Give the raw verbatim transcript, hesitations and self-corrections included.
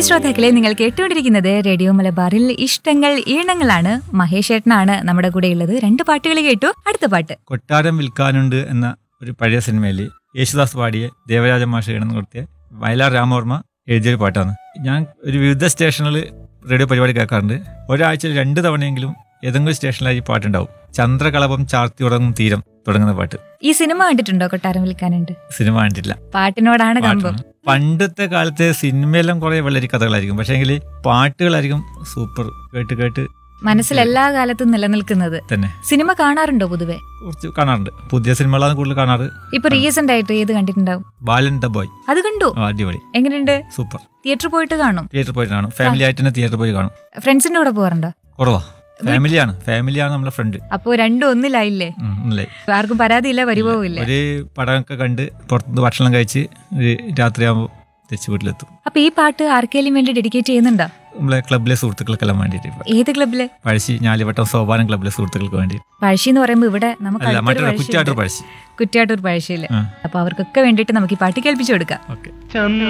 പ്രിയ ശ്രോതാക്കളെ, നിങ്ങൾ കേട്ടുകൊണ്ടിരിക്കുന്നത് റേഡിയോ മലബാറിൽ ഇഷ്ടങ്ങൾ ഈണങ്ങളാണ്. മഹേഷ് ഏട്ടനാണ് നമ്മുടെ കൂടെ ഉള്ളത്. രണ്ട് പാട്ടുകൾ കേട്ടു. അടുത്ത പാട്ട് കൊട്ടാരം വിൽക്കാനുണ്ട് എന്ന ഒരു പഴയ സിനിമയിൽ യേശുദാസ് പാടിയ ദേവരാജ മാഷ് എഴുതി കൊടുത്തിയ വയലാർ രാമവർമ്മ എഴുതിയൊരു പാട്ടാണ്. ഞാൻ ഒരു വിവിധ സ്റ്റേഷനിൽ റേഡിയോ പരിപാടി കേൾക്കാറുണ്ട്. ഒരാഴ്ചയിൽ രണ്ട് തവണയെങ്കിലും ഏതെങ്കിലും സ്റ്റേഷനിലായി ഈ പാട്ടുണ്ടാവും. ചന്ദ്രകളഭം ചാർത്തി ഉറങ്ങും തീരം തുടങ്ങുന്ന പാട്ട്. ഈ സിനിമ കണ്ടിട്ടുണ്ടോ? കൊട്ടാരം വിൽക്കാനുണ്ട് സിനിമ കണ്ടിട്ടില്ല. പാട്ടിനോടാണ് കമ്പം. പണ്ടത്തെ കാലത്തെ സിനിമയെല്ലാം കുറെ വെള്ളരി കഥകളായിരിക്കും, പക്ഷേ എങ്കിൽ പാട്ടുകളായിരിക്കും സൂപ്പർ. കേട്ട് കേട്ട് മനസ്സിൽ എല്ലാ കാലത്തും നിലനിൽക്കുന്നത് തന്നെ. സിനിമ കാണാറുണ്ടോ? പൊതുവെ കുറച്ച് കാണാറുണ്ട്. പുതിയ സിനിമകളാണ് കൂടുതൽ കാണാറ്. ഇപ്പൊ റീസെന്റ് ആയിട്ട് ഏത് കണ്ടിട്ടുണ്ടാവും? ബാലൻ ദ ബോയ്. അത് കണ്ടു. അടിപൊളി. എങ്ങനെയുണ്ട്? സൂപ്പർ. തിയേറ്ററിൽ പോയിട്ട് കാണും? തിയേറ്ററിൽ പോയിട്ട് കാണും. ഫാമിലി ആയിട്ട് തന്നെ തിയേറ്ററിൽ പോയി കാണും. ഫ്രണ്ട്സിന്റെ കൂടെ പോകാറുണ്ടോ? കുറവാ. ഫാമിലിയാണ് ഫാമിലിയാണ് നമ്മളെ ഫ്രണ്ട്. അപ്പോ രണ്ടും ഒന്നിലായില്ലേ? ആർക്കും പരാതിയില്ല, പരിഭവമില്ല. ഒരു പടമൊക്കെ കണ്ട് പുറത്തുനിന്ന് ഭക്ഷണം കഴിച്ച് ഒരു രാത്രിയാകുമ്പോൾ തിരിച്ച് വീട്ടിലെത്തും. അപ്പൊ ഈ പാട്ട് ആർക്കെങ്കിലും വേണ്ടി ഡെഡിക്കേറ്റ് ചെയ്യുന്നുണ്ടോ? നമ്മളെ ക്ലബിലെ സുഹൃത്തുക്കൾക്കെല്ലാം വേണ്ടിയിട്ട്. ഏത് ക്ലബിലെ? പഴശ്ശി ഞാലിവട്ടം സോപാനം ക്ലബിലെ സുഹൃത്തുക്കൾക്ക് വേണ്ടി. പഴശ്ശി എന്ന് പറയുമ്പോൾ ഇവിടെ നമുക്ക് കുറ്റ്യാട്ടൂർ പഴശ്ശി. കുറ്റ്യാട്ടൂർ പഴശ്ശിയില്. അപ്പൊ അവർക്കൊക്കെ വേണ്ടിയിട്ട് നമുക്ക് ഈ പാട്ട് കേൾപ്പിച്ചു കൊടുക്കാം. ഓക്കെ.